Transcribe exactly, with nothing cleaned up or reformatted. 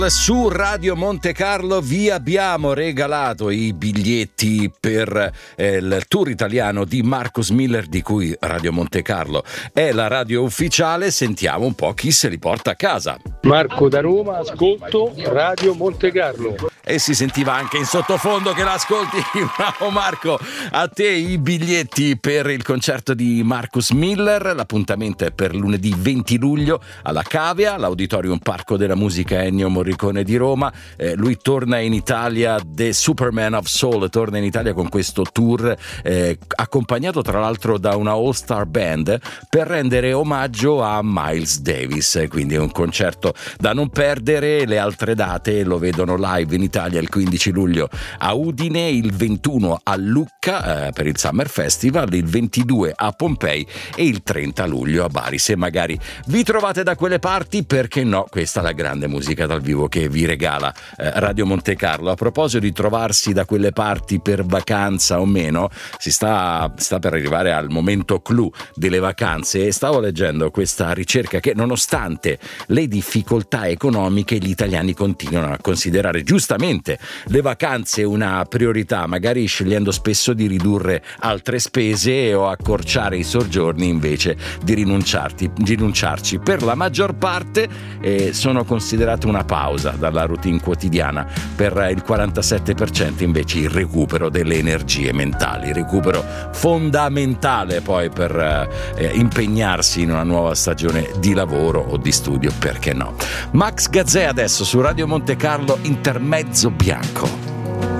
Su Radio Monte Carlo vi abbiamo regalato i biglietti per eh, il tour italiano di Marcus Miller, di cui Radio Monte Carlo è la radio ufficiale. Sentiamo un po' chi se li porta a casa. Marco da Roma, ascolto Radio Monte Carlo. E si sentiva anche in sottofondo che l'ascolti. Bravo Marco, a te i biglietti per il concerto di Marcus Miller. L'appuntamento è per lunedì venti luglio alla Cavea, l'Auditorium Parco della Musica Ennio Morricone di Roma. Eh, lui torna in Italia, The Superman of Soul torna in Italia con questo tour, eh, accompagnato tra l'altro da una all-star band per rendere omaggio a Miles Davis. Quindi è un concerto da non perdere. Le altre date lo vedono live in Italia il quindici luglio a Udine, il ventuno a Lucca eh, per il Summer Festival, il ventidue a Pompei e il trenta luglio a Bari. Se magari vi trovate da quelle parti, perché no, questa è la grande musica dal vivo che vi regala eh, Radio Monte Carlo. A proposito di trovarsi da quelle parti per vacanza o meno, si sta, sta per arrivare al momento clou delle vacanze e stavo leggendo questa ricerca che, nonostante le difficoltà economiche, gli italiani continuano a considerare giustamente le vacanze una priorità, magari scegliendo spesso di ridurre altre spese o accorciare i soggiorni invece di rinunciarti, di rinunciarci. Per la maggior parte eh, sono considerate una pausa dalla routine quotidiana, per il quarantasette per cento invece il recupero delle energie mentali, recupero fondamentale poi per eh, impegnarsi in una nuova stagione di lavoro o di studio, perché no. Max Gazzè adesso su Radio Monte Carlo, Intermezzo Bianco.